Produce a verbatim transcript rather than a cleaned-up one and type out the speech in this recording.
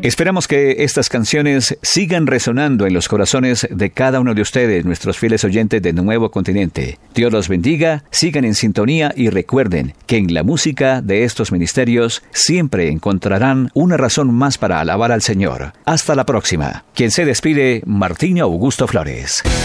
Esperamos que estas canciones sigan resonando en los corazones de cada uno de ustedes, nuestros fieles oyentes de Nuevo Continente. Dios los bendiga, sigan en sintonía y recuerden que en la música de estos ministerios siempre encontrarán una razón más para alabar al Señor. Hasta la próxima. Quien se despide, Martín Augusto Flores.